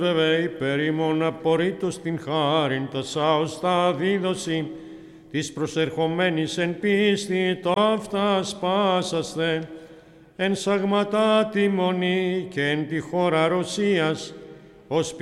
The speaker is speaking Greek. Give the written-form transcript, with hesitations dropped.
Βέβαια υπέρ ημών απορρίτως την χάριν τα σάωστα δίδωση της προσερχομένης εν πίστη ταύτα σπάσαστε εν σαγματά τη μονή και εν τη χώρα Ρωσίας ως